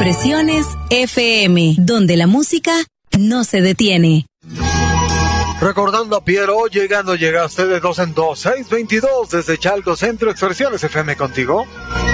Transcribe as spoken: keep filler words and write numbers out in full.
Expresiones F M, donde la música no se detiene. Recordando a Piero, llegando, llegaste de dos en dos, seis veintidós desde Chalco Centro, Expresiones F M contigo.